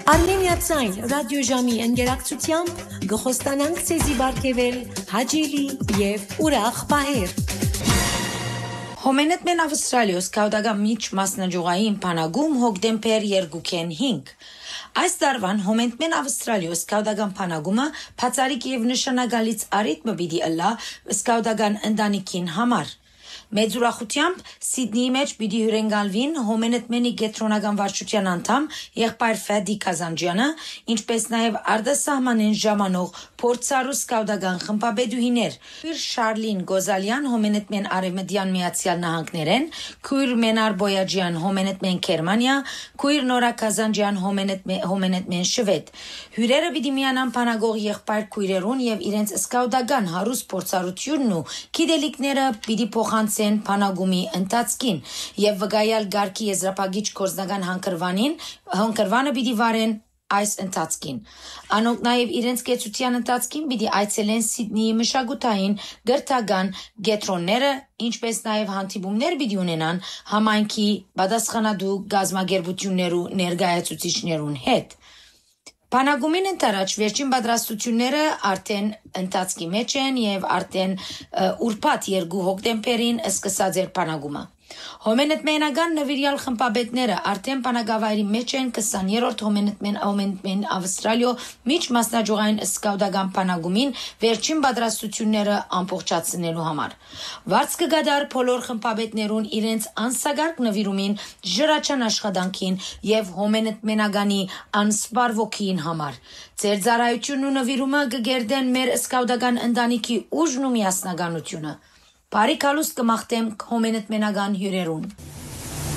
Armeniացայն ռադիոժամի ընկերակցությամբ գխոստանանք ցեզի բարգեվել հաջելի եւ ուրախ պահեր։ Հոմենետ մեն Ավստրալիոս կավդագան միջ մասնաճյուղային պանագում հոգդեմպեր երկուքեն 5։ Այս դարվան հոմենետ մեն Ավստրալիոս կավդագան պանագումը փածարիկ եւ նշանակալից արիթմը պիտի ըլլա սկավդագան ընտանիքին համար։ Մեծ ուրախությամբ Սիդնեի մեջ պիտի հյուրընկալվին հոմենետ մենի գետրոնական վարչության անդամ եղբայր Ֆեդի Կազանջյանը, ինչպես նաև արտասահմանեն ժամանող փորձառու սկավդական խմբաբեդուհիներ, քույր Շարլին Գոզալյան հոմենետ մեն Արևմտյան Միացյալ Նահանգներեն, քույր Մենար Բոյաջյան հոմենետ մեն Գերմանիա, քույր Նորա Կազանջյան հոմենետ մեն Շվեդ։ Հյուրերը պիտի միանան փանագող եղբայր քույրերուն եւ իրենց սկավդական հարուստ փորձառությունն ու գիտելիքները պիտի փոխանցեն փանագումի ընթացքին եւ վկայալ գարկի եզրափակիչ կորզնական հանգրվանը պիտի վարեն այս ընթացքին։ Անոնք նաև իրենց կեցության ընթացքին պիտի այցելեն Սիդնեի մշակութային գրթական կենտրոնները, ինչպես նաև հանդիպումներ պիտի ունենան համայնքի պատասխանատու գազագերբություններու ներկայացուցիչներուն հետ։ Փանագումին ընթരാճ վերջին պատրաստությունները արդեն ընթացքի մեջ են եւ արդեն ուրբաթ 2 հոկտեմբերին սկսած էր փանագումը։ Հոմենետ մենական նվիրյալ խմբաբետները արդեն փանագավայրի մեջ են 20-րդ հոմենետ մեն Ավստրալիո միջ մասնաճյուղային սկավդական փանագումին վերջին պատրաստությունները ամբողջացնելու համար։ Վարձ կգադար բոլոր խմբաբետներուն իրենց անսագարկ նվիրումին ժրաչան աշխատանքին եւ հոմենետ մենագանի անսպար ոգին համար։ Ձեր ծառայությունն ու նվիրումը կգերդեն մեր սկավդական ընտանիքի ուժն ու միասնականությունը։ Բարի կալուստ կմաղթեմ հոմենետ մենական հյուրերուն։